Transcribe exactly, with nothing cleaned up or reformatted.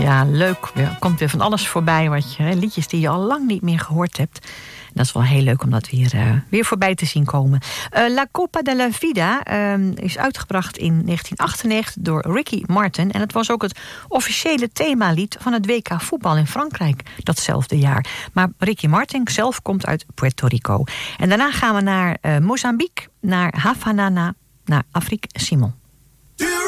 Ja, leuk. Er komt weer van alles voorbij. Wat je, hè, liedjes die je al lang niet meer gehoord hebt. Dat is wel heel leuk om dat weer, uh, weer voorbij te zien komen. Uh, La Copa de la Vida uh, is uitgebracht in negentien achtennegentig door Ricky Martin. En het was ook het officiële themalied van het W K voetbal in Frankrijk datzelfde jaar. Maar Ricky Martin zelf komt uit Puerto Rico. En daarna gaan we naar uh, Mozambique, naar Havana, naar Afrique Simon.